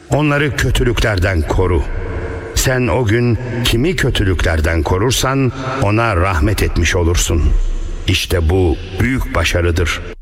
Onları kötülüklerden koru. Sen o gün kimi kötülüklerden korursan ona rahmet etmiş olursun. İşte bu büyük başarıdır.